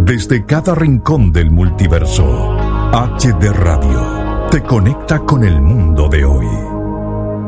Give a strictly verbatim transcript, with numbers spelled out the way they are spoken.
Desde cada rincón del multiverso, H D Radio te conecta con el mundo de hoy.